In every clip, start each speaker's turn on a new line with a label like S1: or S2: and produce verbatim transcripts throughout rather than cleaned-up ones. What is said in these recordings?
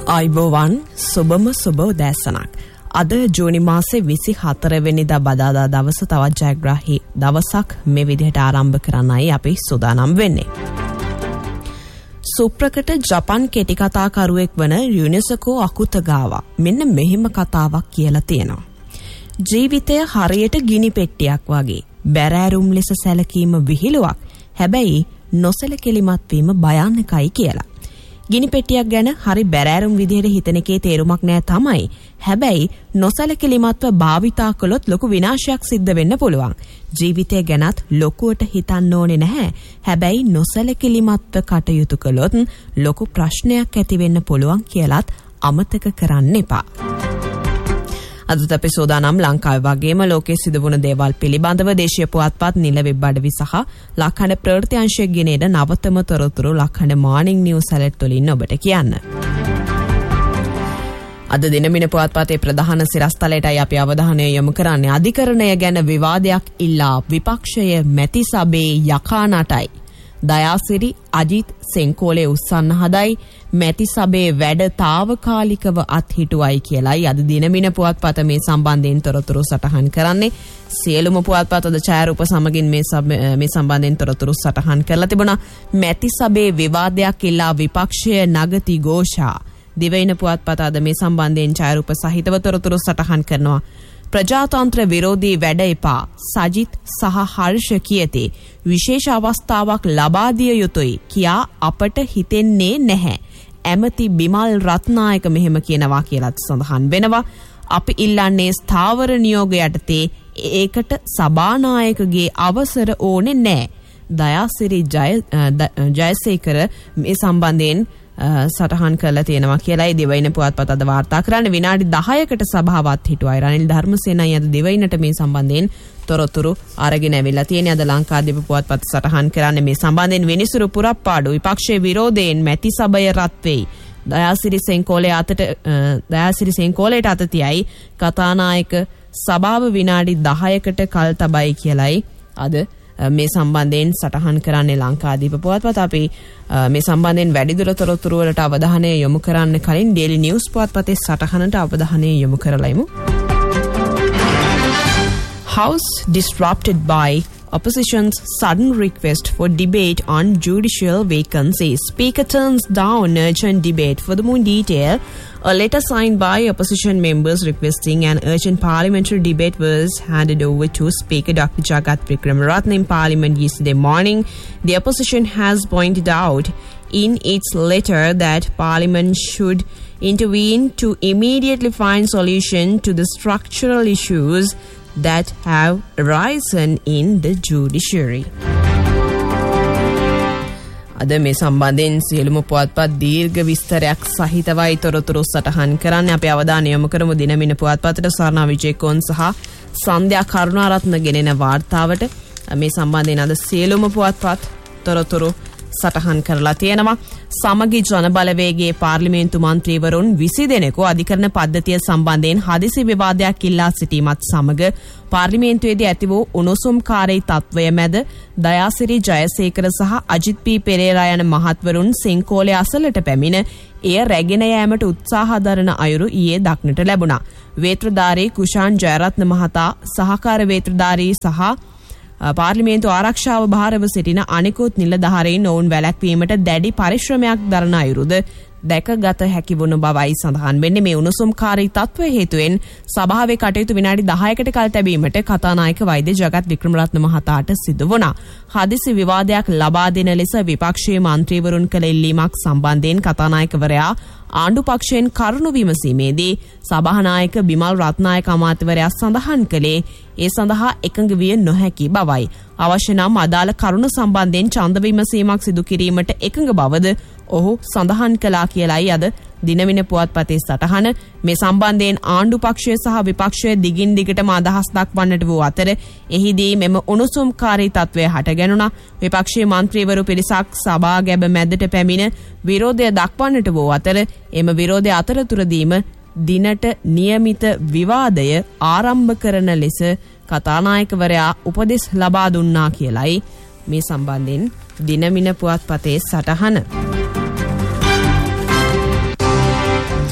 S1: අයිබෝවන් සුබම සුබ උදෑසනක්. අද ජූනි මාසේ විසිහතර වෙනිදා බදාදා දවස තවත් ජයග්‍රාහී දවසක් මේ විදිහට ආරම්භ කරන්නයි අපි සූදානම් වෙන්නේ. සුප්‍රකට ජපන් කෙටි කතාකරුවෙක් වන යුනෙසකෝ අකුතගාවා මෙන්න මෙහෙම කතාවක් කියලා තියෙනවා. ජීවිතය හරියට ගිනි පෙට්ටියක් වගේ. බැරෑරුම් ලෙස සැලකීම විහිළුවක්. හැබැයි නොසැලකිලිමත් වීම භයානකයි කියලා. ගිනි පෙට්ටියක් ගැන හරි බැරෑරුම් විදිහට හිතන එකේ තේරුමක් නෑ තමයි. හැබැයි නොසැලකිලිමත්ව භාවිතා කළොත් ලොකු විනාශයක් සිද්ධ වෙන්න පුළුවන්. ජීවිතය ගැනත් ලොකුවට හිතන්න ඕනේ නැහැ. හැබැයි නොසැලකිලිමත්ව කටයුතු කළොත් ලොකු ප්‍රශ්නයක් ඇති වෙන්න පුළුවන් කියලාත් අමතක කරන්න එපා. අදත් අපි සෝදානම් ලංකාවේ වගේම ලෝකයේ සිදුවුණු දේවල් පිළිබඳව දේශීය පුවත්පත් නිල වෙබ් අඩවි සහ ලක්හඬ ප්‍රවෘත්ති අංශයේ ගෙනෙන නවතම තොරතුරු ලක්හඬ මාර්නිං නිවුස් ඇලර්ට් වලින් ඔබට කියන්න. අද දිනමින පුවත්පතේ ප්‍රධාන සිරස්තලයටයි අපි අවධානය යොමු කරන්නේ. අධිකරණය ගැන විවාදයක් ඉල්ලා විපක්ෂය මැති සභේ යකා නටයි. දයාසිරි අජිත් සෙන්කෝලේ උස්සන්න හදයි. මැති සභේ වැඩ తాවකාලිකව අත්හිටුවයි කියලායි අද දිනමින පුවත්පත මේ සම්බන්ධයෙන් තොරතුරු සටහන් කරන්නේ. සියලුම පුවත්පත් අද ඡායාරූප සමගින් මේ මේ සම්බන්ධයෙන් තොරතුරු සටහන් කරලා තිබුණා. මැති සභේ විවාදයක් ඉල්ලා විපක්ෂය නගති ഘോഷා. දිවයින පුවත්පත අද මේ සම්බන්ධයෙන් ඡායාරූප සහිතව තොරතුරු සටහන් කරනවා. ප්‍රජාතන්ත්‍ර විරෝධී වැඩ එපා සජිත් සහ හර්ෂ කියතේ විශේෂ අවස්ථාවක් ලබා දිය යුතුයි කියා අපට හිතෙන්නේ නැහැ. ඇමති බිමල් රත්නායක මෙහෙම කියනවා කියලාත් සඳහන් වෙනවා. අපි ඉල්ලන්නේ ස්ථාවර නියෝග යටතේ ඒකට සභානායකගේ අවසර ඕනේ නැහැ. දයාසිරි ජය ජයසේකර මේ සම්බන්ධයෙන් සටහන් කරලා තියෙනවා කියලායි දිවයින පුවත්පත අද වාර්තා කරන්නේ. විනාඩි දහයකට සභාවත් හිටුවයි. රනිල් ධර්මසේනයි අද දිවයිනට මේ සම්බන්ධයෙන් තොරතුරු අරගෙන ඇවිල්ලා තියෙන්නේ. අද ලංකාදීප පුවත්පත සටහන් කරන්නේ මේ සම්බන්ධයෙන් විනිසුරු පුරප්පාඩු විපක්ෂයේ විරෝධයෙන් මැති සභය රත් වෙයි. දයාසිරි සෙන්කෝලේ අතට දයාසිරි සෙන්කෝලේට අත තියයි කතානායක සභාව විනාඩි දහයකට කල් තබයි කියලායි අද මේ සම්බන්ධයෙන් සටහන් කරන්නේ ලංකාදීප පුවත්පත. අපි මේ සම්බන්ධයෙන් වැඩිදුර තොරතුරු වලට අවධානය යොමු කරන්න කලින් ඩේලි නිවුස් පුවත්පතේ සටහනට අවධානය යොමු කරලායිමු. House disrupted by opposition's sudden request for debate on judicial vacancies. Speaker turns down urgent debate. For the more detail, a letter signed by opposition members requesting an urgent parliamentary debate was handed over to Speaker Doctor Jagath Wickramaratne in Parliament yesterday morning. The opposition has pointed out in its letter that Parliament should intervene to immediately find solution to the structural issues that have arisen in the judiciary. අද මේ සම්බන්ධයෙන් සියලුම පුවත්පත් දීර්ඝ විස්තරයක් සහිතවයි තොරතුරු සටහන් කරන්නේ. අපි අවධානය යොමු කරමු දිනමින පුවත්පතට සර්ණා විජේකෝන් සහ සන්ධ්‍යා කරුණාරත්න ගෙනෙන වාර්තාවට. මේ සම්බන්ධයෙන් අද සියලුම පුවත්පත් තොරතුරු සටහන් කරලා තියෙනවා. සමගි ජන බලවේගයේ පාර්ලිමේන්තු මන්ත්‍රීවරුන් විසි දෙනෙකු අධිකරණ පද්ධතිය සම්බන්ධයෙන් හදිසි විවාදයක් ඉල්ලා සිටීමත් සමග පාර්ලිමේන්තුවේදී ඇති වූ උණුසුම්කාරී තත්වය මැද දයාසිරි ජයසේකර සහ අජිත් පී පෙරේරා යන මහත්වරුන් සෙන්කෝලේ අසලට පැමිණ එය රැගෙන යාමට උත්සාහ දරන අයුරු ඊයේ දක්නට ලැබුණා. වේත්‍රධාරී කුෂාන් ජයරත්න මහතා සහකාර වේත්‍රධාරී සහ පාර්ලිමේන්තු ආරක්ෂාව භාරව සිටින අනෙකුත් නිලධාරීන් ඔවුන් වැළැක්වීමට දැඩි පරිශ්‍රමයක් දරන අයුරුද දැකගත හැකි වුණු බවයි සඳහන් වෙන්නේ. මේ උණුසුම්කාරී තත්ත්වය හේතුවෙන් සභාවේ කටයුතු විනාඩි දහයකට කල් තැබීමට කතානායක වෛද්‍ය ජගත් වික්‍රමරත්න මහතාට සිදු වුණා. හදිසි විවාදයක් ලබා දෙන ලෙස විපක්ෂයේ මන්ත්‍රීවරුන් කළ ඉල්ලීමක් සම්බන්ධයෙන් කතානායකවරයා ආණ්ඩු පක්ෂයෙන් කරුණු විමසීමේදී සභානායක බිමල් රත්නායක අමාත්‍යවරයා සඳහන් කළේ ඒ සඳහා එකඟ විය නොහැකි බවයි. අවශ්‍ය නම් අදාළ කරුණු සම්බන්ධයෙන් ඡන්ද විමසීමක් සිදු කිරීමට එකඟ බවද ඔහු සඳහන් කළා කියලායි අද දිනමින පුවත්පතේ සටහන. මේ සම්බන්ධයෙන් ආණ්ඩු පක්ෂය සහ විපක්ෂය දිගින් දිගටම අදහස් දක්වන්නට වූ අතර එහිදී මෙම උණුසුම්කාරී තත්වය හටගැනුණා. විපක්ෂයේ මන්ත්‍රීවරු පිරිසක් සභා ගැබ මැදට පැමිණ විරෝධය දක්වන්නට වූ අතර එම විරෝධය අතරතුරදීම දිනට නියමිත විවාදය ආරම්භ කරන ලෙස කතානායකවරයා උපදෙස් ලබා දුන්නා කියලායි මේ සම්බන්ධයෙන් දිනමින පුවත්පතේ සටහන.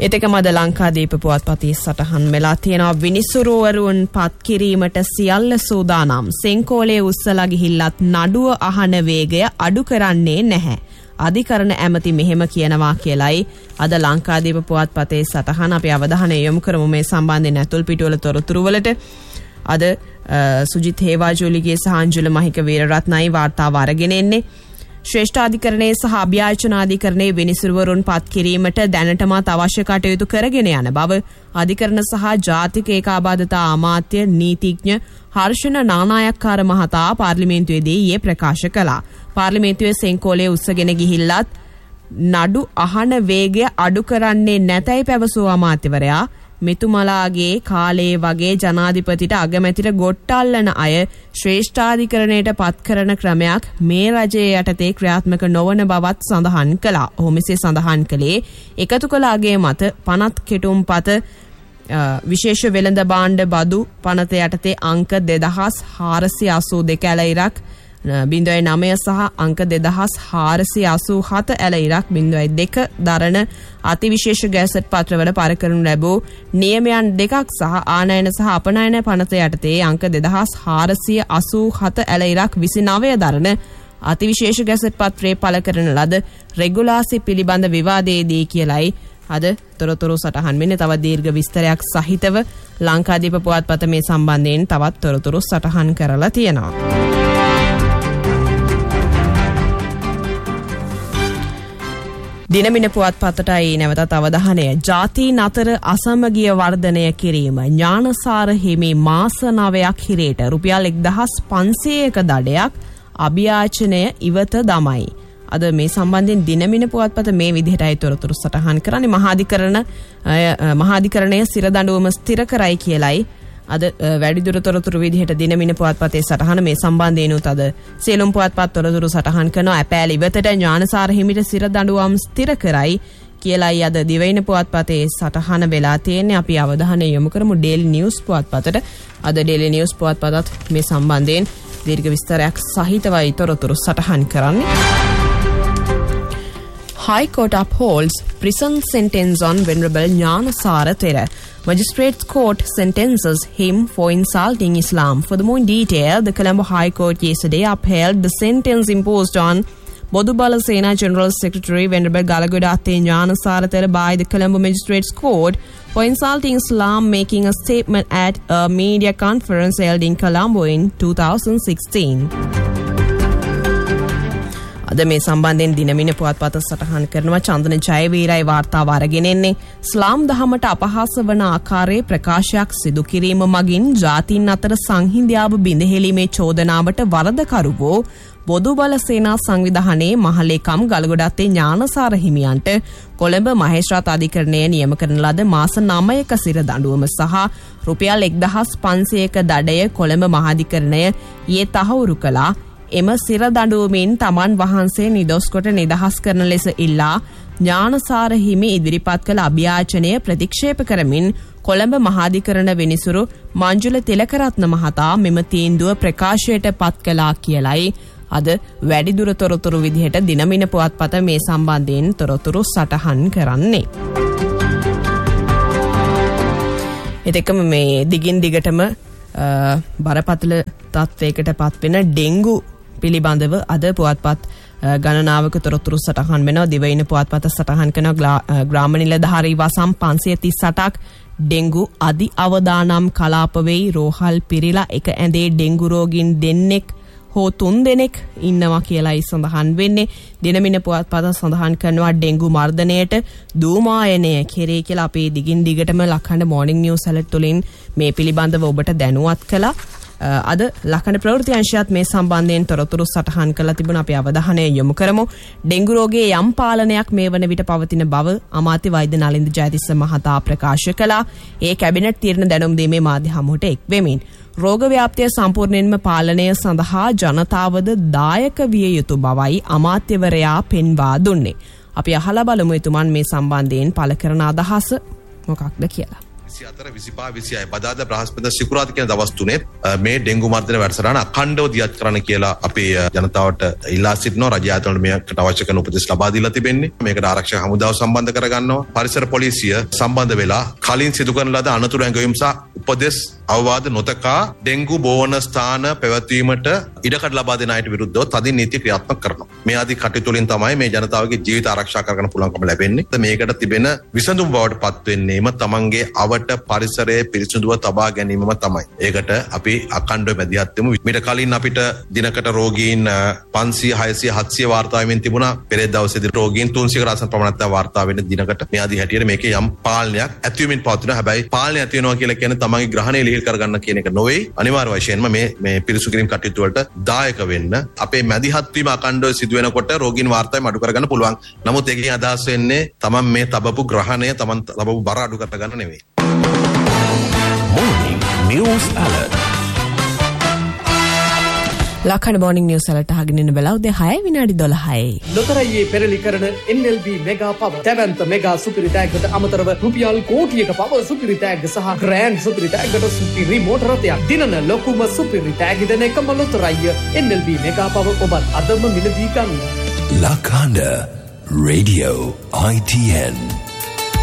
S1: එතකම අද ලංකාදීප පුවත්පතේ සටහන් වෙලා තියෙනවා. විනිසුරුවරුන් පත් කිරීමට සියල්ල සූදානම්. සෙන්කෝලේ උස්සලා ගිහිල්ලත් නඩුව අහන වේගය අඩු කරන්නේ නැහැ. අධිකරණ ඇමති මෙහෙම කියනවා කියලයි අද ලංකාදීප පුවත්පතේ සටහන. අපි අවධානය යොමු කරමු මේ සම්බන්ධයෙන් ඇතුල් පිටුවල තොරතුරු වලට. අද සුජිත් හේවාජෝලිගේ සහ අංජුල මහික වීරරත්නයි වාර්තාව අරගෙන එන්නේ. ශ්‍රේෂ්ඨාධිකරණයේ සහ අභ්‍යාචනාධිකරණයේ විනිසුරුවරුන් පත් කිරීමට දැනටමත් අවශ්‍ය කටයුතු කරගෙන යන බව අධිකරණ සහ ජාතික ඒකාබද්ධතා අමාත්‍ය නීතිඥ හර්ෂණ නානායක්කාර මහතා පාර්ලිමේන්තුවේදී ඊයේ ප්‍රකාශ කළා. පාර්ලිමේන්තුවේ සෙන්කෝලේ උස්සගෙන ගිහිල්ලත් නඩු අහන වේගය අඩු කරන්නේ නැතයි පැවසූ අමාත්‍යවරයා මෙතුමලාගේ කාලේ වගේ ජනාධිපතිට අගමැතිට ගොට්ටල්ලන අය ශ්‍රේෂ්ඨාධිකරණයට පත් කරන ක්‍රමයක් මේ රජයේ යටතේ ක්‍රියාත්මක නොවන බවත් සඳහන් කළා. ඔහු මෙසේ සඳහන් කළේ එකතු කළාගේ මත පනත් කෙටුම්පත විශේෂ වෙළඳ භාණ්ඩ බදු පනත යටතේ අංක දෙදහස් හාරසිය අසූ දෙක ඇල ඉරක් බිඳුවයි නමය සහ අංක දෙදහස් හාරසිය අසූ හත ඇල ඉරක් බිඳුවයි දෙක දරන අතිවිශේෂ ගැසට් පත්‍රවල පර කරනු ලැබූ නියමයන් දෙකක් සහ ආනයන සහ අපනයන පනත යටතේ අංක දෙදහස් හාරසිය අසූ හත ඇල ඉරක් විසිනවය දරන අතිවිශේෂ ගැසට් පත්‍රයේ පළ කරන ලද රෙගුලාසි පිළිබඳ විවාදයේදී කියලයි අද තොරතුරු සටහන් වෙන්නේ. තවත් දීර්ඝ විස්තරයක් සහිතව ලංකාදීප පුවත්පත මේ සම්බන්ධයෙන් තවත් තොරතුරු සටහන් කරලා තියෙනවා. දිනමින පුවත්පතටයි නැවතත් අවධානය. ජාතීන් අතර අසමගිය වර්ධනය කිරීම ඥානසාර හිමි මාස නවයක් හිරේට රුපියල් එක්දහස් පන්සීයක දඩයක් අභියාචනය ඉවත දමයි. අද මේ සම්බන්ධයෙන් දිනමින පුවත්පත මේ විදිහටයි තොරතුරු සටහන් කරන්නේ. මහාධිකරණ මහාධිකරණය සිර දඬුවම ස්ථිර කරයි කියලයි අද වැඩිදුර තොරතුරු විදිහට දිනමින පුවත්පතේ සටහන මේ සම්බන්ධයෙන්ුත් අද සියලුම පුවත්පත් තොරතුරු සටහන් කරනවා. ඇපෑල ඉවතට ඥානසාර හිමිට සිර දඬුවම් ස්ථිර කරයි කියලයි අද දිවයින පුවත්පතේ සටහන වෙලා තියෙන්නේ. අපි අවධානය යොමු කරමු ඩේලි නිවුස් පුවත්පතට. අද ඩේලි නිවුස් පුවත්පතත් මේ සම්බන්ධයෙන් දීර්ඝ විස්තරයක් සහිතවයි තොරතුරු සටහන් කරන්නේ. High Court upholds prison sentence on Venerable Gnanasara Thera. Magistrates Court sentences him for insulting Islam. For the more detail, the Colombo High Court yesterday upheld the sentence imposed on Bodubala Sena General Secretary Venerable Galagodatte Gnanasara Thera by the Colombo Magistrates Court for insulting Islam, making a statement at a media conference held in Colombo in two thousand sixteen. අද මේ සම්බන්ධයෙන් දිනමින පුවත්පත සටහන් කරනවා. චන්දන ජයවීරයි වාර්තාව අරගෙන එන්නේ. ඉස්ලාම් දහමට අපහාස වන ආකාරයේ ප්‍රකාශයක් සිදු කිරීම මගින් ජාතීන් අතර සංහිඳියාව බිඳහෙලීමේ චෝදනාවට වරදකරුවෝ බොදුබල සේනා සංවිධානයේ මහලේකම් ගලගොඩත්තේ ඥානසාර හිමියන්ට කොළඹ මහේස්ත්‍රාත් අධිකරණය නියම කරන ලද මාස නවයක සිර දඬුවම සහ රුපියල් එක්දහස් පන්සීයක දඩය කොළඹ මහාධිකරණය ඊයේ තහවුරු කළා. එම සිර දඬුවමින් තමන් වහන්සේ නිදොස් කොට නිදහස් කරන ලෙස ඉල්ලා ඥානසාර හිමි ඉදිරිපත් කළ අභියාචනය ප්‍රතික්ෂේප කරමින් කොළඹ මහාධිකරණ විනිසුරු මංජුල තිලකරත්න මහතා මෙම තීන්දුව ප්‍රකාශයට පත් කළා කියලයි අද වැඩිදුර තොරතුරු විදිහට දිනමින පුවත්පත මේ සම්බන්ධයෙන් තොරතුරු සටහන් කරන්නේ. එතකම මේ දිගින් දිගටම බරපතල තත්වයකට පත්වෙන ඩෙංගු පිළිබඳව අද පුවත්පත් ගණනාවක තොරතුරු සටහන් වෙනවා. දිවයින පුවත්පත සටහන් කරන ග්‍රාම නිලධාරී වසම් පන්සිය තිස් අටක් ඩෙංගු අධි අවදානම් කලාප වෙයි. රෝහල් පිරිලා එක ඇඳේ ඩෙංගු රෝගීන් දෙන්නෙක් හෝ තුන් දෙනෙක් ඉන්නවා කියලායි සඳහන් වෙන්නේ. දිනමින පුවත්පත සඳහන් කරනවා ඩෙංගු මර්ධනයට දූමායනය කෙරේ කියලා. අපේ දිගින් දිගටම ලක්හඬ මෝර්නිං නිවුස් ඇලර්ට් තුලින් මේ පිළිබඳව ඔබට දැනුවත් කළා. අද ලක්හඬ ප්‍රවෘත්ති අංශයත් මේ සම්බන්ධයෙන් තොරතුරු සටහන් කරලා තිබුණා. අපි අවධානය යොමු කරමු. ඩෙංගු රෝගයේ යම් පාලනයක් මේ වන විට පවතින බව අමාත්‍ය වෛද්‍ය නලින්ද ජයතිස්ස මහතා ප්‍රකාශ කළා. ඒ කැබිනට් තීරණ දැනුම් දීමේ මාධ්‍ය හමුවට එක් වෙමින් රෝග ව්‍යාප්තිය සම්පූර්ණයෙන්ම පාලනය සඳහා ජනතාවද දායක විය යුතු බවයි අමාත්‍යවරයා පෙන්වා දුන්නේ. අපි අහලා බලමු එතුමන් මේ සම්බන්ධයෙන් පළ කරන අදහස මොකක්ද කියලා.
S2: විසිහතර විසිපහ විසිහය බදාදා බ්‍රහස්පතින්දා සිකුරාදා කියන දවස් තුනේ මේ ඩෙන්ගු මර්ධන වැඩසටහන අඛණ්ඩව දියත් කරන්න කියලා අපේ ජනතාවට ඉල්ලා සිටිනවා. රජය ආයතන මේකට අවශ්‍ය කරන උපදෙස් ලබා දීලා තිබෙන්නේ. මේකට ආරක්ෂක හමුදාව සම්බන්ධ කරගන්නවා. පරිසර පොලිසිය සම්බන්ධ වෙලා කලින් සිදු කරන ලද අනතුරු ඇඟවීම් සහ උපදෙස් අවවාද නොතකා ඩෙන්ගු බෝවන ස්ථාන පැවැත්වීමට ඉඩකඩ ලබා දෙන අයට විරුද්ධව තදින් නීති ක්‍රියාත්මක කරනවා. මේ ආදී කටයුතු වලින් තමයි මේ ජනතාවගේ ජීවිත ආරක්ෂා කරගන්න පුළුවන්කම ලැබෙන්නේ. මේකට තිබෙන විසඳුම් බවට පත් වෙන්නේම තමන්ගේ අවට පරිසරයේ පිරිසිදුව තබා ගැනීමම තමයි. ඒකට අපි අඛණ්ඩව මැදිහත් වෙමු. මීට කලින් අපිට දිනකට රෝගීන් පන්සිය හයසිය හත්සිය වාර්තා වෙමින් තිබුණා. පෙරේද දවසේදී රෝගීන් තුන්සියකට ආසන්න පමණක් තමයි වාර්තා වෙන්නේ දිනකට. මේ ආදී හැටියට මේකේ යම් පාලනයක් ඇතිවීමෙන් පවතිනවා. හැබැයි පාලනය ඇති වෙනවා කියලා කියන්නේ තමන්ගේ ග්‍රහණය ලිහිල් කරගන්න කියන එක නොවේ. අනිවාර්ය වශයෙන්ම මේ මේ පිරිසු කිරීම කටයුතු වලට දායක වෙන්න අපේ මැදිහත් වීම අඛණ්ඩව සිදු වෙනකොට රෝගීන් වාර්තාවෙන් අඩු කරගන්න පුළුවන්. නමුත් ඒකෙන් අදහස් වෙන්නේ තමන් මේ තබපු ග්‍රහණය තමන් තබපු බර අඩු කරගන්න නෙවෙයි.
S3: Morning News Alert.
S1: ලක්හඬ morning news වලට අහගෙන ඉන්න බලා උදේ හය විනාඩි දොළහයි.
S4: ලොතරැයියේ පෙරලි කරන එන් එල් බී මෙගා පව තැවැන්ත මෙගා සුපිරි තෑග්ගට අමතරව රුපියල් කෝටියක පව සුපිරි තෑග්ග සහ ග්‍රෑන්ඩ් සුපිරි තෑග්ගට සුපිරි මෝටර රථයක් දිනන ලොකුම සුපිරි තෑගි දෙන එකම ලොතරැයිය එන් එල් බී මෙගා පව ඔබත් අදම මිලදී ගන්න.
S3: Lakanda Radio I T N